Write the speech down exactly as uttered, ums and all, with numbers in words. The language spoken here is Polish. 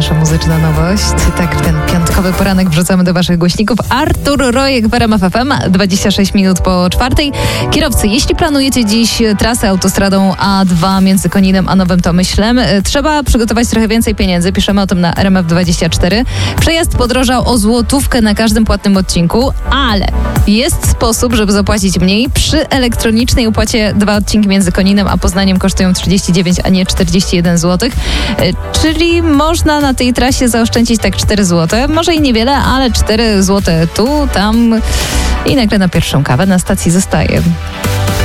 nasza muzyczna nowość. Tak, ten piątkowy poranek wrzucamy do waszych głośników. Artur Rojek w R M F F M, dwadzieścia sześć minut po czwartej. Kierowcy, jeśli planujecie dziś trasę autostradą A dwa między Koninem a Nowym Tomyślem, trzeba przygotować trochę więcej pieniędzy. Piszemy o tym na R M F dwadzieścia cztery. Przejazd podrożał o złotówkę na każdym płatnym odcinku, ale jest sposób, żeby zapłacić mniej. Przy elektronicznej opłacie dwa odcinki między Koninem a Poznaniem kosztują trzydzieści dziewięć, a nie czterdzieści jeden złotych. Czyli można na tej trasie zaoszczędzić tak cztery złote. Może i niewiele, ale cztery złote tu, tam i nagle na pierwszą kawę na stacji zostaje.